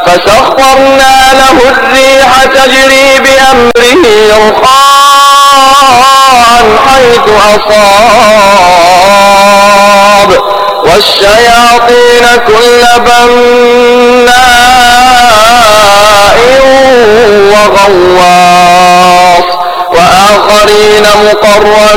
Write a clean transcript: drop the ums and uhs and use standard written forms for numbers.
فسخرنا له الريح تجري بأمره رخاء حيث أصاب والشياطين كل بناء وغواص وآخرين مقرنين